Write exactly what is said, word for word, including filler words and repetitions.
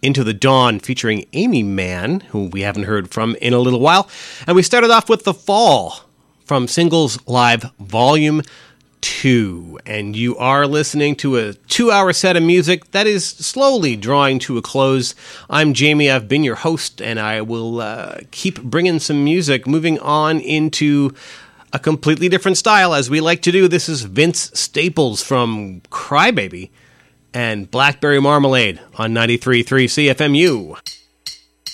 Into the Dawn featuring Amy Mann, who we haven't heard from in a little while. And we started off with The Fall from Singles Live Volume two. And you are listening to a two-hour set of music that is slowly drawing to a close. I'm Jamie. I've been your host, and I will uh, keep bringing some music, moving on into a completely different style, as we like to do. This is Vince Staples from Crybaby and Blackberry Marmalade on ninety-three point three C F M U.